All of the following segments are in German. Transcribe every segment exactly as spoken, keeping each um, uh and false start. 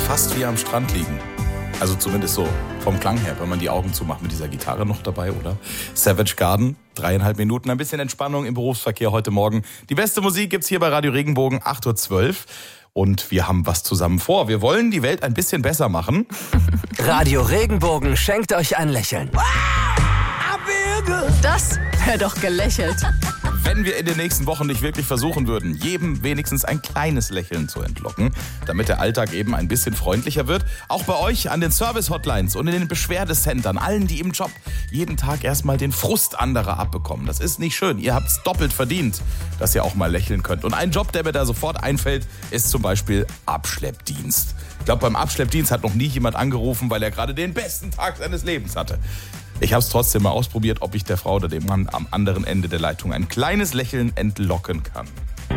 fast wie am Strand liegen. Also zumindest so vom Klang her, wenn man die Augen zumacht mit dieser Gitarre noch dabei, oder? Savage Garden, dreieinhalb Minuten, ein bisschen Entspannung im Berufsverkehr heute Morgen. Die beste Musik gibt's hier bei Radio Regenbogen, acht Uhr zwölf. Und wir haben was zusammen vor. Wir wollen die Welt ein bisschen besser machen. Radio Regenbogen schenkt euch ein Lächeln. Das wäre doch gelächelt. Wenn wir in den nächsten Wochen nicht wirklich versuchen würden, jedem wenigstens ein kleines Lächeln zu entlocken, damit der Alltag eben ein bisschen freundlicher wird. Auch bei euch an den Service-Hotlines und in den Beschwerdecentern, allen, die im Job jeden Tag erstmal den Frust anderer abbekommen. Das ist nicht schön. Ihr habt's doppelt verdient, dass ihr auch mal lächeln könnt. Und ein Job, der mir da sofort einfällt, ist zum Beispiel Abschleppdienst. Ich glaube, beim Abschleppdienst hat noch nie jemand angerufen, weil er gerade den besten Tag seines Lebens hatte. Ich habe es trotzdem mal ausprobiert, ob ich der Frau oder dem Mann am anderen Ende der Leitung ein kleines Lächeln entlocken kann.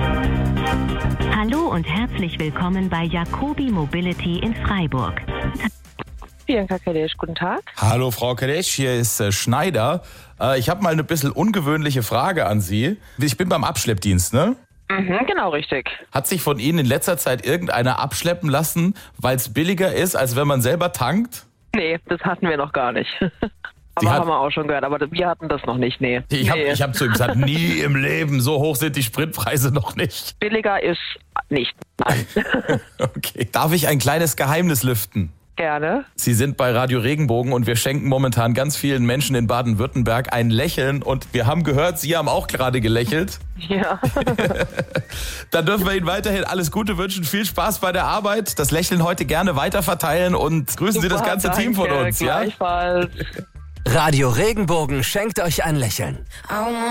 Hallo und herzlich willkommen bei Jacobi Mobility in Freiburg. Bianca Kadesch, guten Tag. Hallo Frau Kadesch, hier ist äh, Schneider. Äh, ich habe mal eine bisschen ungewöhnliche Frage an Sie. Ich bin beim Abschleppdienst, ne? Mhm, genau richtig. Hat sich von Ihnen in letzter Zeit irgendeiner abschleppen lassen, weil es billiger ist, als wenn man selber tankt? Nee, das hatten wir noch gar nicht. Sie aber hat- haben wir auch schon gehört, aber wir hatten das noch nicht, nee. Ich habe nee. ich hab zu ihm gesagt, nie im Leben, so hoch sind die Spritpreise noch nicht. Billiger ist nicht. Nein. Okay. Darf ich ein kleines Geheimnis lüften? Gerne. Sie sind bei Radio Regenbogen und wir schenken momentan ganz vielen Menschen in Baden-Württemberg ein Lächeln. Und wir haben gehört, Sie haben auch gerade gelächelt. Ja. Dann dürfen wir Ihnen weiterhin alles Gute wünschen. Viel Spaß bei der Arbeit. Das Lächeln heute gerne weiterverteilen und grüßen Sie das Super, ganze Team von danke, uns. Ja? Gleichfalls. Radio Regenbogen schenkt euch ein Lächeln.